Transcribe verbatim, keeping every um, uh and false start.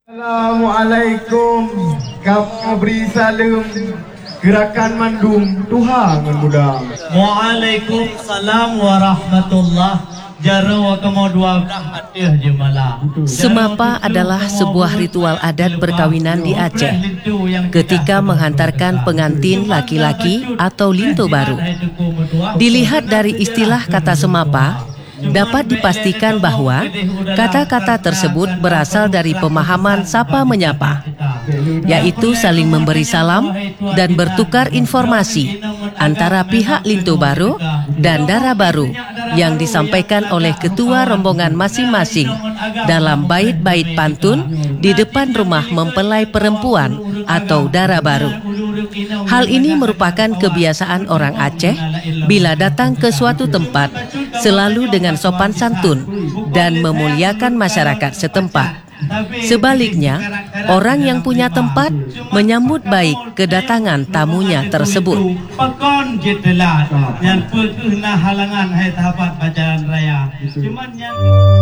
Assalamualaikum. Kamu beri salam gerakan mandum Tuhan muda. Waalaikumsalam warahmatullah. Jaro kemodua hadir jemala. Semapa adalah sebuah ritual adat perkawinan di Aceh. Ketika menghantarkan pengantin laki-laki atau linto baru. Dilihat dari istilah kata semapa, dapat dipastikan bahwa kata-kata tersebut berasal dari pemahaman sapa menyapa, yaitu saling memberi salam dan bertukar informasi antara pihak linto baru dan dara baru yang disampaikan oleh ketua rombongan masing-masing dalam bait-bait pantun di depan rumah mempelai perempuan atau dara baru. Hal ini merupakan kebiasaan orang Aceh bila datang ke suatu tempat selalu dengan sopan santun dan memuliakan masyarakat setempat. Sebaliknya, orang yang punya tempat menyambut baik kedatangan tamunya tersebut. Pakon jetelah yang halangan hai tahapan pacaran raya.